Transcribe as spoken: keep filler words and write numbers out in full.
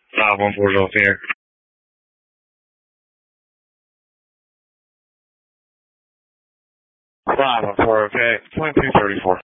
five one four Golf here. five one four, okay. twenty-two thirty-four.